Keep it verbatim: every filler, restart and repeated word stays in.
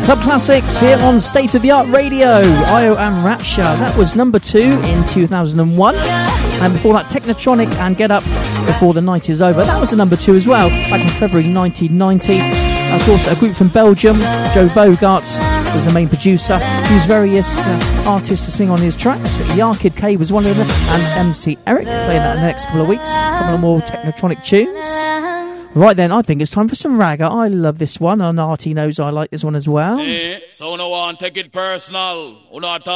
Club Classics here on State of the Art Radio. Io and Rapture. That was number two in two thousand one. And before that, Technotronic and Get Up Before the Night Is Over. That was a number two as well, back in February nineteen ninety. Of course, a group from Belgium, Joe Bogart, was the main producer. He used various uh, artists to sing on his tracks. Yarkid K was one of them, and M C Eric, playing that in the next couple of weeks. A couple of more Technotronic tunes. Right then, I think it's time for some ragga. I love this one, and Artie knows I like this one as well. Hey, so no one take it personal.